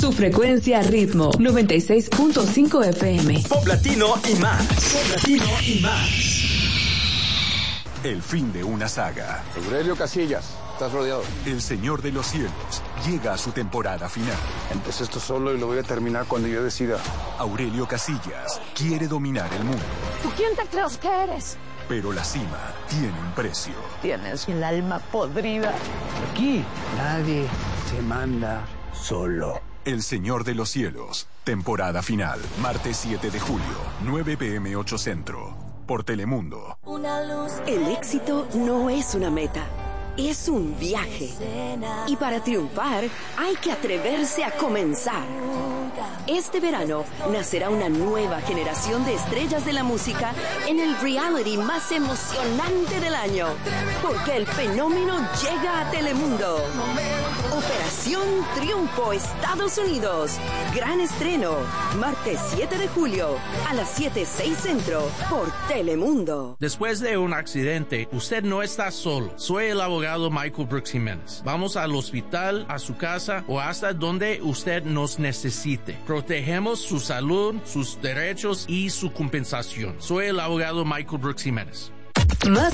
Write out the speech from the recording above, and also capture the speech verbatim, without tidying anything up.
Su frecuencia ritmo noventa y seis punto cinco F M. Pop latino y más. Pop latino y más. El fin de una saga. Aurelio Casillas, estás rodeado. El Señor de los Cielos llega a su temporada final. Empecé esto solo y lo voy a terminar cuando yo decida. Aurelio Casillas quiere dominar el mundo. ¿Tú quién te crees que eres? Pero la cima tiene un precio. Tienes el alma podrida. Aquí nadie se manda solo. El Señor de los Cielos, temporada final, martes siete de julio, nueve p m ocho Centro, por Telemundo. El éxito no es una meta, es un viaje. Y para triunfar hay que atreverse a comenzar. Este verano nacerá una nueva generación de estrellas de la música en el reality más emocionante del año. Porque el fenómeno llega a Telemundo. Operación Triunfo Estados Unidos. Gran estreno. Martes siete de julio a las siete seis Centro por Telemundo. Después de un accidente, usted no está solo. Soy el abogado Michael Brooks Jiménez. Vamos al hospital, a su casa o hasta donde usted nos necesite. Protegemos su salud, sus derechos y su compensación. Soy el abogado Michael Brooks Jiménez. Más